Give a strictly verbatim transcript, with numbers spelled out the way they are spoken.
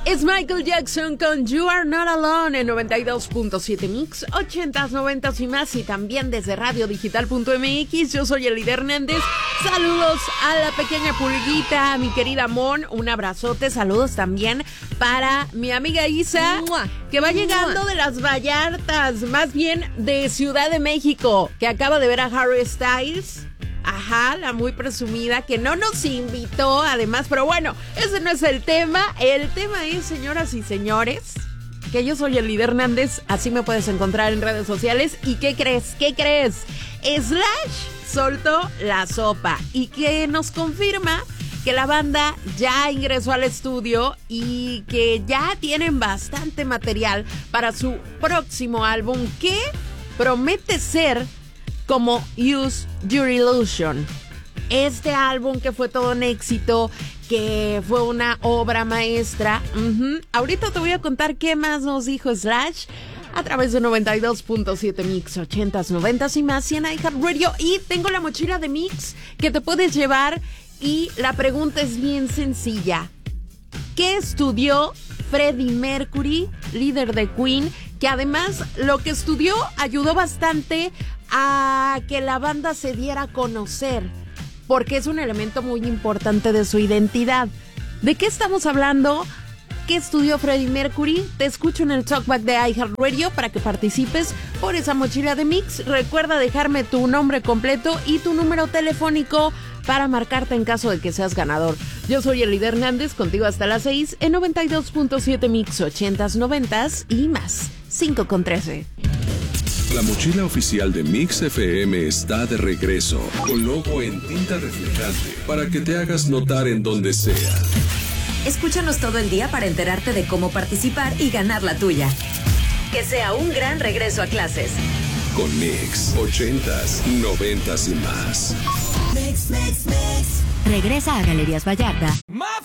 Es Michael Jackson con You Are Not Alone en noventa y dos punto siete Mix, ochentas, noventas y más, y también desde radio digital punto m x. Yo soy Elida Hernández. Saludos a la pequeña pulguita, a mi querida Mon, un abrazote. Saludos también para mi amiga Isa, que va llegando de las Vallartas, más bien de Ciudad de México, que acaba de ver a Harry Styles. Ajá, la muy presumida, que no nos invitó además, pero bueno, ese no es el tema. El tema es, señoras y señores, que yo soy Elida Hernández, así me puedes encontrar en redes sociales. ¿Y qué crees? ¿Qué crees? Slash soltó la sopa y que nos confirma que la banda ya ingresó al estudio y que ya tienen bastante material para su próximo álbum, que promete ser como Use Your Illusion. Este álbum que fue todo un éxito, que fue una obra maestra. Uh-huh. Ahorita te voy a contar qué más nos dijo Slash a través de noventa y dos punto siete Mix, ochentas, noventas y más, y en iHeartRadio. Y tengo la mochila de Mix que te puedes llevar, y la pregunta es bien sencilla. ¿Qué estudió Freddie Mercury, líder de Queen? Que además lo que estudió ayudó bastante a que la banda se diera a conocer, porque es un elemento muy importante de su identidad. ¿De qué estamos hablando? ¿Qué estudió Freddie Mercury? Te escucho en el Talkback de iHeartRadio para que participes por esa mochila de Mix. Recuerda dejarme tu nombre completo y tu número telefónico para marcarte en caso de que seas ganador. Yo soy Elida Hernández, contigo hasta las seis en noventa y dos punto siete Mix, ochentas, noventas y más. cinco con trece. La mochila oficial de Mix F M está de regreso, con logo en tinta reflejante, para que te hagas notar en donde sea. Escúchanos todo el día para enterarte de cómo participar y ganar la tuya. Que sea un gran regreso a clases. Con Mix, ochentas, noventas y más. Mix, mix, mix. Regresa a Galerías Vallarta